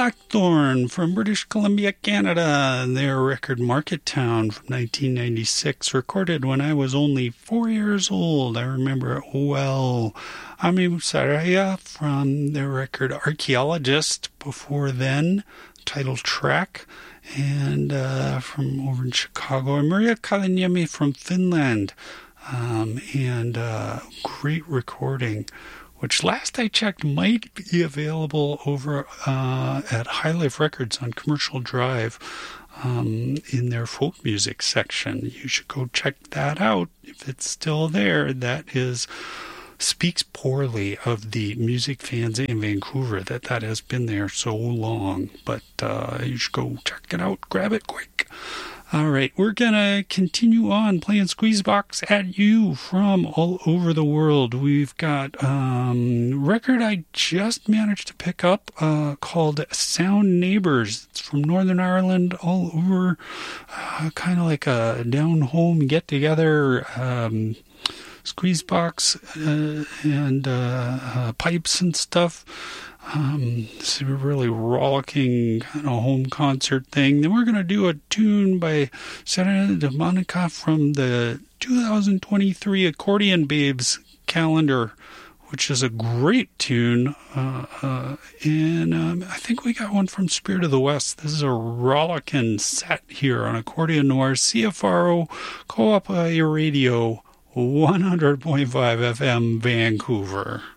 Blackthorn from British Columbia, Canada, and their record Market Town from 1996, recorded when I was only 4 years old. I remember it well. Ami Musaraya from their record Archaeologist before then, title track, and from over in Chicago. And Maria Kalaniemi from Finland, and great recording, which last I checked might be available over at High Life Records on Commercial Drive in their folk music section. You should go check that out if it's still there. That speaks poorly of the music fans in Vancouver that has been there so long. But you should go check it out. Grab it quick. All right, we're going to continue on playing Squeezebox at you from all over the world. We've got a record I just managed to pick up called Sound Neighbours. It's from Northern Ireland, all over, kind of like a down-home get-together, Squeezebox and pipes and stuff. It's a really rollicking kind of home concert thing. Then we're going to do a tune by Serena de Monica from the 2023 Accordion Babes calendar, which is a great tune. And I think we got one from Spirit of the West. This is a rollicking set here on Accordion Noir, CFRO Co-op Radio 100.5 FM Vancouver.